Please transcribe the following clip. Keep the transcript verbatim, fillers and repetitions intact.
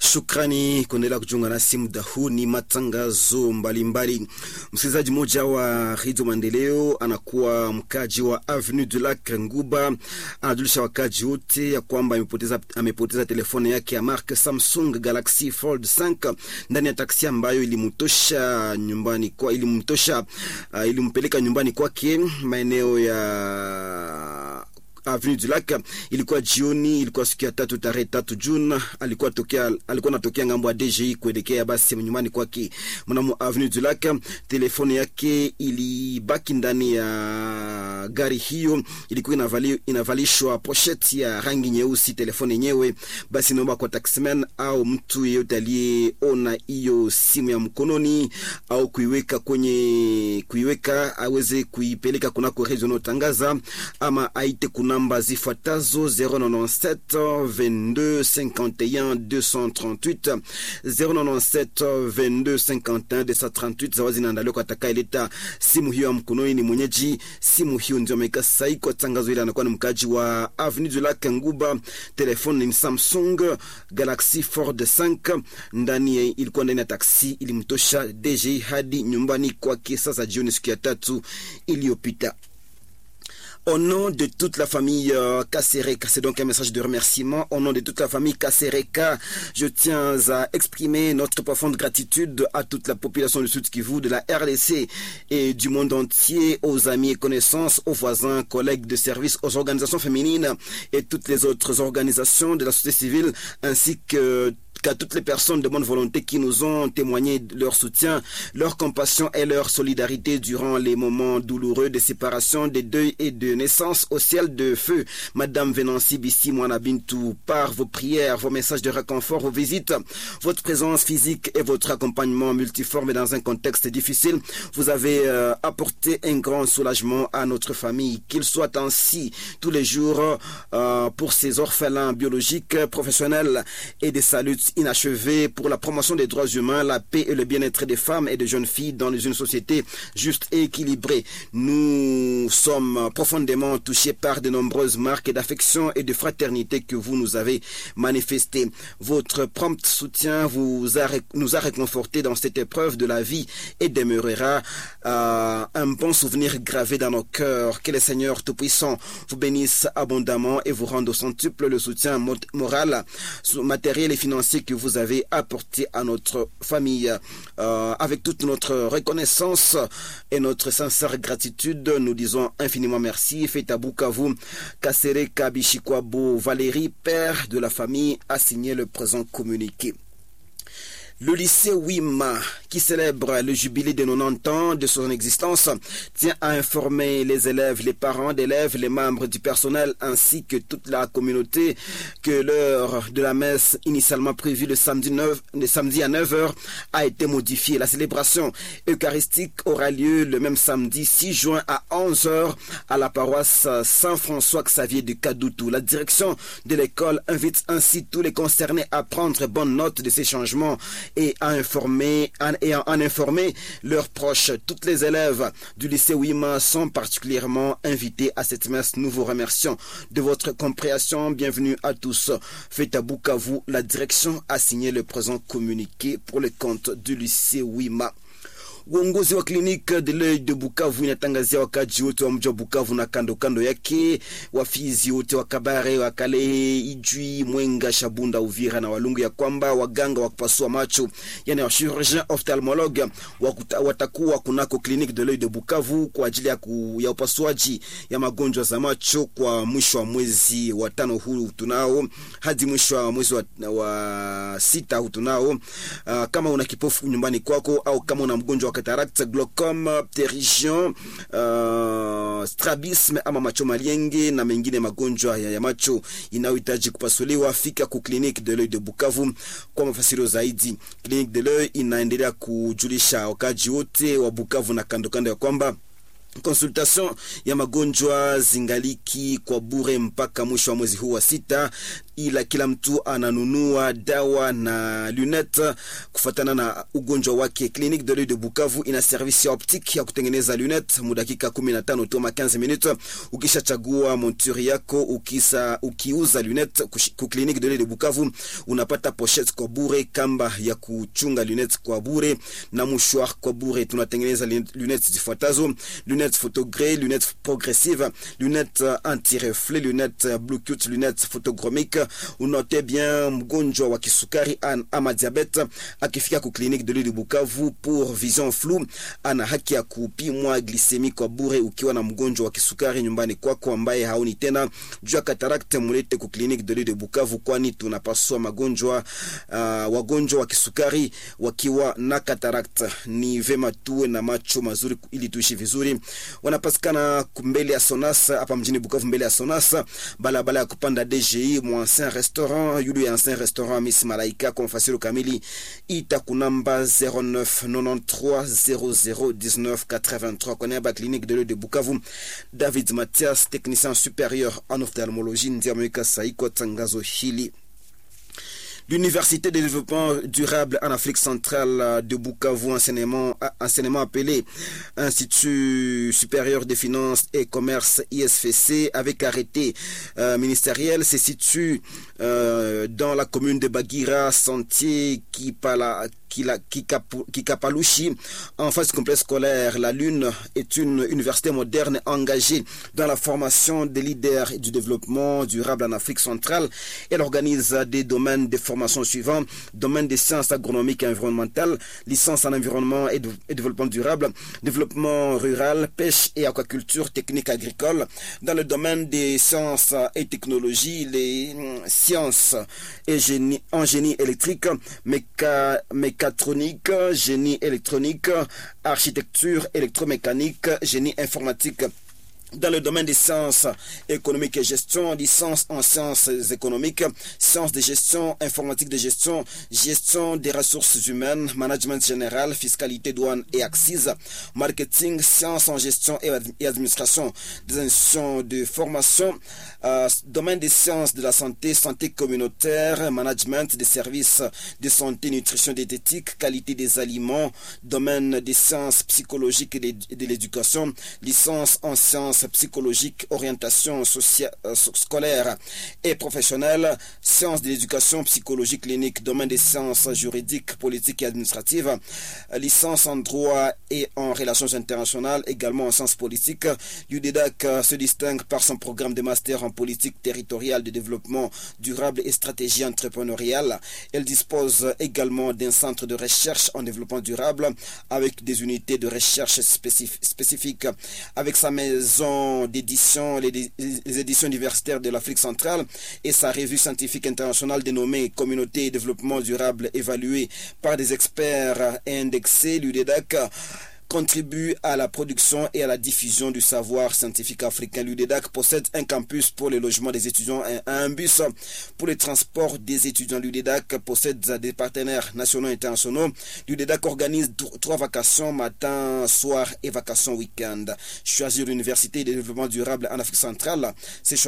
Shukrani kuendelea kujiunga nasi muda huu, ni matangazo mbalimbali. Msikilizaji mmoja wa Radio Maendeleo anakuwa mkaji wa Avenue du Lac Nguba, anajulisha wakaji wote ya kwamba amepoteza amepoteza telefoni yake ya marque Samsung Galaxy Fold five ndani ya taksi ambayo ilimtosha nyumbani kwa ilimtosha uh, ilimpeleka nyumbani kwake maeneo ya Avenue du Lac. Ilikuwa jioni, ilikuwa siku ya tatu tarehe tatu June. Alikuwa tokea alikuwa anatokea ngambo ya D G I kuelekea basi nyumbani kwake mnamo Avenue du Lac. Telefoni yake ilibaki ndani ya gari hiyo, ilikuwa inavali, inavalishwa pochette ya rangi nyeusi. Telefoni yenyewe basi naomba kwa taximan au mtu yeyote aliyeona hiyo simu ya mkononi au kuiweka kwenye kuiweka aweze kuipeleka kunako rezo no tangaza, ama aite kuna namba zifuatazo zero nine sept vingt-deux cinquante et un deux cent trente-huit zero nine sept vingt-deux cinquante et un deux cent trente-huit. Zawazi naandaliwa kwa atakaeleta simu hiyo ya mkononi ni mwenyeji simu hiyo, ndio ameka sai kwa tangazo ile. Anakuwa ni mkaji wa Avenue du Lac Nguba. Telefoni ni Samsung Galaxy Fold five, ndani ilikuwa ndani ya taksi, ilimtosha D G I hadi nyumbani kwake sasa jioni siku ya tatu iliyopita. Au nom de toute la famille euh, Kasereka, c'est donc un message de remerciement. Au nom de toute la famille Kasereka, je tiens à exprimer notre profonde gratitude à toute la population du Sud Kivu, de la R D C et du monde entier, aux amis et connaissances, aux voisins, collègues de service, aux organisations féminines et toutes les autres organisations de la société civile, ainsi que qu'à toutes les personnes de bonne volonté qui nous ont témoigné leur soutien, leur compassion et leur solidarité durant les moments douloureux de séparation, de deuil et de naissance. Au ciel de feu, Madame Venancy Bissi Mwana Bintou, par vos prières, vos messages de réconfort, vos visites, votre présence physique et votre accompagnement multiforme dans un contexte difficile, vous avez euh, apporté un grand soulagement à notre famille. Qu'il soit ainsi tous les jours euh, pour ces orphelins biologiques, professionnels et des saluts inachevé pour la promotion des droits humains, la paix et le bien-être des femmes et des jeunes filles dans une société juste et équilibrée. Nous sommes profondément touchés par de nombreuses marques d'affection et de fraternité que vous nous avez manifestées. Votre prompt soutien vous a, nous a réconfortés dans cette épreuve de la vie et demeurera euh, un bon souvenir gravé dans nos cœurs. Que le Seigneur Tout-Puissant vous bénisse abondamment et vous rende au centuple le soutien moral, matériel et financier que vous avez apporté à notre famille. Euh, avec toute notre reconnaissance et notre sincère gratitude, nous disons infiniment merci. Faites à Bukavu, Kasereka Bishikwabo Valérie, père de la famille, a signé le présent communiqué. Le lycée Wima, qui célèbre le jubilé de quatre-vingt-dix ans de son existence, tient à informer les élèves, les parents d'élèves, les membres du personnel ainsi que toute la communauté que l'heure de la messe initialement prévue le samedi, neuf, le samedi à neuf heures a été modifiée. La célébration eucharistique aura lieu le même samedi six juin à onze heures à la paroisse Saint-François-Xavier de Kadoutou. La direction de l'école invite ainsi tous les concernés à prendre bonne note de ces changements et à informer, et à en informer leurs proches. Toutes les élèves du lycée Wima sont particulièrement invités à cette messe. Nous vous remercions de votre compréhension. Bienvenue à tous. Faites à Bukavu, la direction a signé le présent communiqué pour le compte du lycée Wima. Uongozi wa kliniki de l'œil de Bukavu inatangazia wakaji wote wa mji wa Bukavu na kando kando yake, wafizi wote wa Kabare, wa Kalehe, Ijwi, Mwenga, Shabunda, Uvira na Walungu ya kwamba waganga wa kupasua macho, yani wa chirurgien ophtalmologue watakuwa kunako kliniki de l'œil de Bukavu kwa ajili ya, ku, ya upasuaji ya magonjwa za macho kwa mwisho wa mwezi wa tano huu tunao hadi mwisho wa mwezi wa, wa sita huu tunao. Uh, kama una kipofu nyumbani kwako au kama una mgonjwa wa cataracte, glaucome, pterygium, uh, strabisme ama macho malienge na mengine magonjwa ya, ya macho inayohitaji kupasuliwa, fika ku Clinique de l'œil de Bukavu kwa mafasirio zaidi. Clinique de l'œil inaendelea kujulisha wakaji wote wa Bukavu na kando kando ya kwamba consultation ya magonjwa zingaliki kwa bure mpaka mwisho wa mwezi huu wa sita. ila kila mtu ananunua dawa na lunette kufatana na ugonjwa wake. Clinique de l'œil de Bukavu ina service ya optique ya kutengeneza lunette mudakika kumi na tano tu ma quinze minutes. Ukishachagua monture yako, ukisa ukiuza lunette ku Clinique de l'œil de Bukavu unapata pochette kwa bure, kamba ya kuchunga lunette kwa bure na mouchoir kwa bure. Tunatengeneza lunettes zifuatazo: lunettes photogré, lunettes progressive, lunettes anti-reflet, lunettes Bluetooth, lunettes photochromique. Unote bien mgonjwa wa kisukari ama diabete akifika ku Clinique de l'œil de Bukavu pour vision floue ana haki ya kupimwa glycemie kwa bure. Ukiwa na mgonjwa wa kisukari nyumbani kwako ambaye haoni tena juu ya cataract, mulete ku Clinique de l'œil de Bukavu, kwani tunapaswa magonjwa uh, wagonjwa wa kisukari wakiwa na cataract. Ni vema tuwe na macho mazuri ili tuishi vizuri. Wanapatikana mbele ya Sonasa hapa mjini Bukavu, mbele ya Sonasa balabala ya kupanda D G I mu ancien restaurant yulu ya ancien restaurant Miss Malaika. Kwa mfasiro kamili ita kunamba zéro neuf quatre-vingt-treize zéro zéro dix-neuf quatre-vingt-trois. Kwa niaba Clinique de l'œil de Bukavu, David Mathias, technicien supérieur en ophtalmologie, ndiamweka saiko tangazo hili. L'Université de développement durable en Afrique centrale de Bukavu, enseignement, enseignement appelé Institut supérieur des finances et commerce I S F C, avec arrêté euh, ministériel, se situe euh, dans la commune de Bagira, Sentier, Kipala, Kikapalouchi, en face du complexe scolaire. La Lune est une université moderne engagée dans la formation des leaders du développement durable en Afrique centrale. Elle organise des domaines de formation suivants: domaine des sciences agronomiques et environnementales, licence en environnement et, de, et développement durable, développement rural, pêche et aquaculture, technique agricole. Dans le domaine des sciences et technologies, les sciences et génie, en génie électrique, méca, mécatronique, génie électronique, architecture électromécanique, génie informatique. Dans le domaine des sciences économiques et gestion, licence en sciences économiques, sciences de gestion, informatique de gestion, gestion des ressources humaines, management général, fiscalité, douane et axes, marketing, sciences en gestion et administration, des institutions de formation, euh, domaine des sciences de la santé, santé communautaire, management des services de santé, nutrition, diététique, qualité des aliments, domaine des sciences psychologiques et de l'éducation, licence en sciences psychologique, orientation sociale, euh, scolaire et professionnelle, sciences de l'éducation psychologique clinique, domaine des sciences juridiques, politiques et administratives, euh, licence en droit et en relations internationales, également en sciences politiques. L'U D E D A C euh, se distingue par son programme de master en politique territoriale de développement durable et stratégie entrepreneuriale. Elle dispose également d'un centre de recherche en développement durable avec des unités de recherche spécif- spécifiques. Avec sa maison d'édition, les, les éditions universitaires de l'Afrique centrale et sa revue scientifique internationale dénommée Communauté et développement durable, évaluée par des experts et indexée, l'U D E D A C contribue à la production et à la diffusion du savoir scientifique africain. L'U D E D A C possède un campus pour le logement des étudiants et un bus pour le transport des étudiants. L'U D E D A C possède des partenaires nationaux et internationaux. L'U D E D A C organise trois vacations, matin, soir et vacations week-end. Choisir l'Université de développement durable en Afrique centrale, c'est